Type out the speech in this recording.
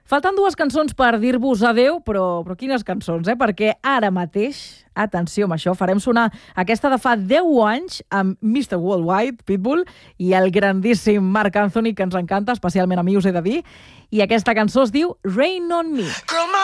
Falten dues cançons per dir-vos adeu, però quines cançons, Perquè ara mateix, atenció amb això, farem sonar aquesta de fa 10 anys amb Mr. Worldwide, Pitbull, i el grandíssim Marc Anthony, que ens encanta, especialment a mi, us he de dir. I aquesta cançó es diu Rain on Me.